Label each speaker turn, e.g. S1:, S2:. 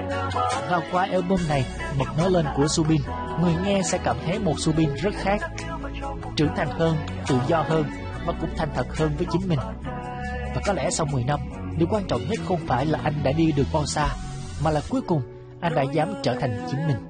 S1: Và qua album này, Bật Nó Lên của Subin, người nghe sẽ cảm thấy một Subin rất khác, trưởng thành hơn, tự do hơn và cũng thành thật hơn với chính mình. Và có lẽ sau 10 năm, điều quan trọng nhất không phải là anh đã đi được bao xa, mà là cuối cùng anh đã dám trở thành chính mình.